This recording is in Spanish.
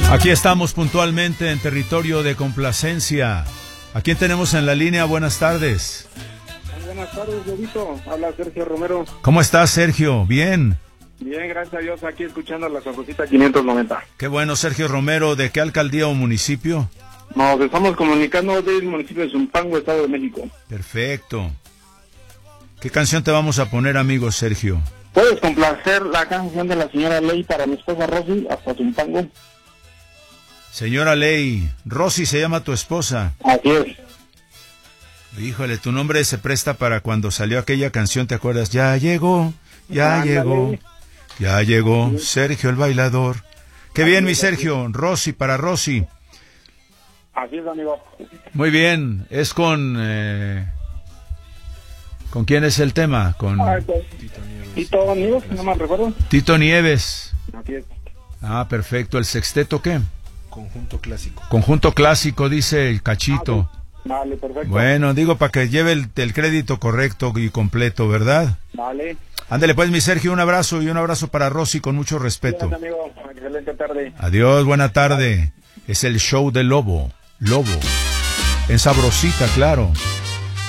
Aquí estamos puntualmente en territorio de complacencia. ¿A quién tenemos en la línea? Buenas tardes. Buenas tardes, Lobito. Habla Sergio Romero. ¿Cómo estás, Sergio? ¿Bien? Bien, gracias a Dios. Aquí escuchando la Sabrosita 590. Qué bueno, Sergio Romero. ¿De qué alcaldía o municipio? Nos estamos comunicando del municipio de Zumpango, Estado de México. Perfecto. ¿Qué canción te vamos a poner, amigo Sergio? ¿Puedes complacer la canción de la señora Ley para mi esposa Rosy hasta Zumpango? Señora Ley, Rosy se llama tu esposa. Así es. Híjole, tu nombre se presta para cuando salió aquella canción, ¿te acuerdas? Ya llegó, ya Ándale. llegó, ya llegó Sergio el bailador. Qué bien, mi Sergio. Rosy para Rosy. Así es, amigo. Muy bien, es con... ¿Con quién es el tema? Con Tito Nieves, no me recuerdo. Tito Nieves. Así es. Ah, perfecto. ¿El sexteto qué? Conjunto clásico. Conjunto clásico, dice el Cachito. Vale, perfecto. Bueno, digo para que lleve el crédito correcto y completo, ¿verdad? Vale. Ándale pues, mi Sergio, un abrazo y un abrazo para Rosy con mucho respeto. Gracias, amigo. Excelente tarde. Adiós, buena tarde. Es el show de Lobo. En Sabrosita, claro.